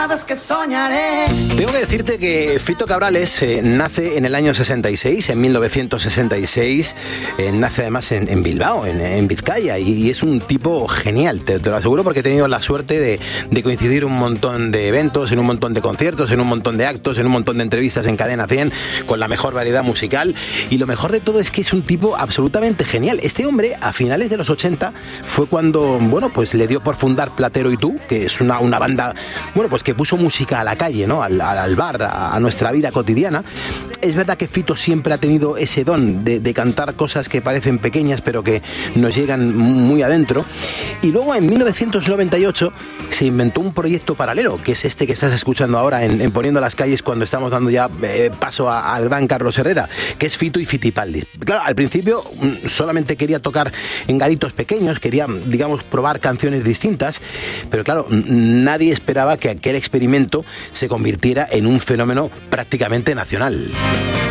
Que soñaré. Tengo que decirte que Fito Cabrales nace en el año 66, en 1966, nace además en Bilbao, en Vizcaya, y es un tipo genial, te lo aseguro, porque he tenido la suerte de coincidir un montón de eventos, en un montón de conciertos, en un montón de actos, en un montón de entrevistas en Cadena 100, con la mejor variedad musical, y lo mejor de todo es que es un tipo absolutamente genial. Este hombre, a finales de los 80, fue cuando, bueno, pues le dio por fundar Platero y Tú, que es una banda, bueno, pues que puso música a la calle, ¿no? Al bar, a nuestra vida cotidiana. Es verdad que Fito siempre ha tenido ese don de cantar cosas que parecen pequeñas pero que nos llegan muy adentro. Y luego en 1998 se inventó un proyecto paralelo, que es este que estás escuchando ahora en Poniendo las Calles, cuando estamos dando ya paso al gran Carlos Herrera, que es Fito y Fitipaldi. Claro, al principio solamente quería tocar en garitos pequeños, quería, digamos, probar canciones distintas, pero claro, nadie esperaba que aquel experimento se convirtiera en un fenómeno prácticamente nacional.